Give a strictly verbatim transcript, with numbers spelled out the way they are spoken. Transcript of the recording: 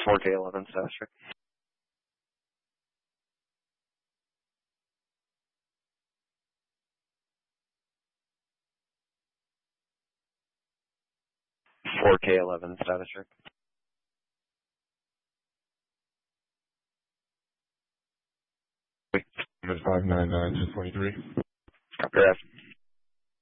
four K eleven status check. four K eleven status check. I'm at five nine nine, two twenty-three. Copy that.